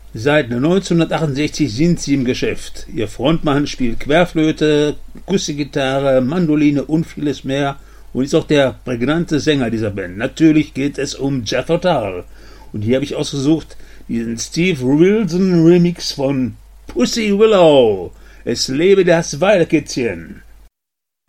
Seit 1968 sind sie im Geschäft. Ihr Frontmann spielt Querflöte, Akustikgitarre, Mandoline und vieles mehr und ist auch der prägnante Sänger dieser Band. Natürlich geht es um Jethro Tull. Und hier habe ich ausgesucht diesen Steve Wilson Remix von Pussy Willow. Es lebe das Weidekitzchen.